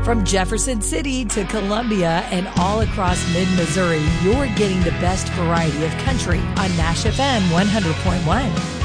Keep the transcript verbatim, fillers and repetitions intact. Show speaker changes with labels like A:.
A: From Jefferson City to Columbia and all across mid-Missouri, you're getting the best variety of country on Nash F M one hundred point one.